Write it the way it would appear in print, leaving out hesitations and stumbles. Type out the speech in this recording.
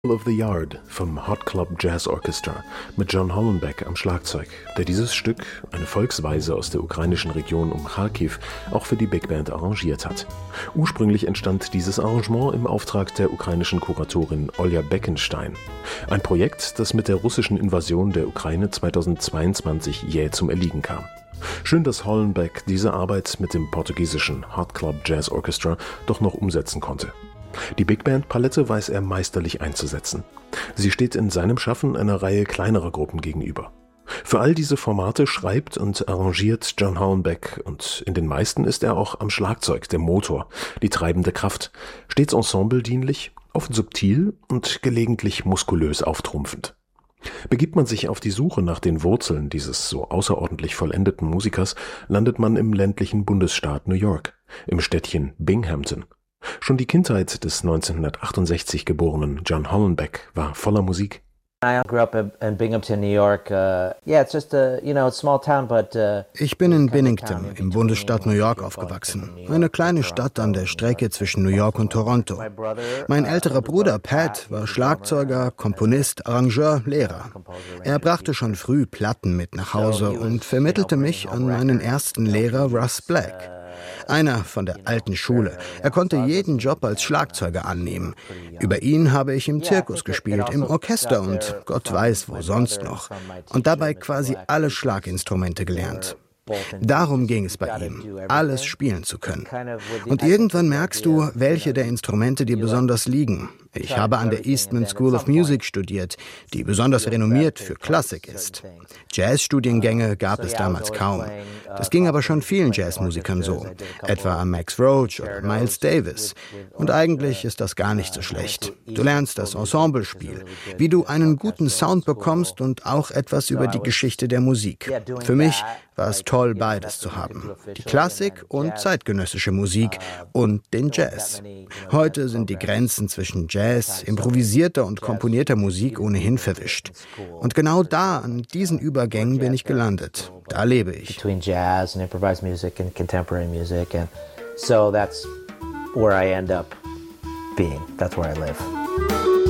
of the Yard vom Hot Club Jazz Orchestra mit John Hollenbeck am Schlagzeug, der dieses Stück, eine Volksweise aus der ukrainischen Region um Charkiw, auch für die Big Band arrangiert hat. Ursprünglich entstand dieses Arrangement im Auftrag der ukrainischen Kuratorin Olja Beckenstein. Ein Projekt, das mit der russischen Invasion der Ukraine 2022 jäh zum Erliegen kam. Schön, dass Hollenbeck diese Arbeit mit dem portugiesischen Hot Club Jazz Orchestra doch noch umsetzen konnte. Die Big Band Palette weiß er meisterlich einzusetzen. Sie steht in seinem Schaffen einer Reihe kleinerer Gruppen gegenüber. Für all diese Formate schreibt und arrangiert John Hollenbeck und in den meisten ist er auch am Schlagzeug der Motor, die treibende Kraft, stets ensembledienlich, oft subtil und gelegentlich muskulös auftrumpfend. Begibt man sich auf die Suche nach den Wurzeln dieses so außerordentlich vollendeten Musikers, landet man im ländlichen Bundesstaat New York, im Städtchen Binghamton. Schon die Kindheit des 1968 geborenen John Hollenbeck war voller Musik. I grew up in Binghamton, New York. It's just a small town, but ich bin in Binghamton im Bundesstaat New York aufgewachsen. Eine kleine Stadt an der Strecke zwischen New York und Toronto. Mein älterer Bruder Pat war Schlagzeuger, Komponist, Arrangeur, Lehrer. Er brachte schon früh Platten mit nach Hause und vermittelte mich an meinen ersten Lehrer Russ Black. Einer von der alten Schule. Er konnte jeden Job als Schlagzeuger annehmen. Über ihn habe ich im Zirkus gespielt, im Orchester und Gott weiß wo sonst noch. Und dabei quasi alle Schlaginstrumente gelernt. Darum ging es bei ihm, alles spielen zu können. Und irgendwann merkst du, welche der Instrumente dir besonders liegen. Ich habe an der Eastman School of Music studiert, die besonders renommiert für Klassik ist. Jazzstudiengänge gab es damals kaum. Das ging aber schon vielen Jazzmusikern so, etwa Max Roach oder Miles Davis. Und eigentlich ist das gar nicht so schlecht. Du lernst das Ensemblespiel, wie du einen guten Sound bekommst und auch etwas über die Geschichte der Musik. Für mich war es toll, beides zu haben. Die Klassik und zeitgenössische Musik und den Jazz. Heute sind die Grenzen zwischen Jazz, improvisierter und komponierter Musik ohnehin verwischt. Und genau da, an diesen Übergängen bin ich gelandet. Da lebe ich. Between jazz and improvised music and contemporary music, and so that's where I end up being. That's where I live.